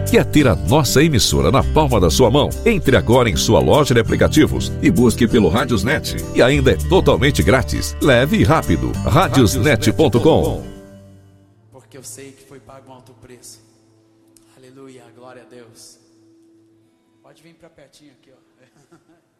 Quer ter a nossa emissora na palma da sua mão? Entre agora em sua loja de aplicativos e busque pelo Radiosnet. E ainda é totalmente grátis. Leve e rápido. Radiosnet.com. Porque eu sei que foi pago um alto preço. Aleluia, glória a Deus. Pode vir para pertinho aqui, ó.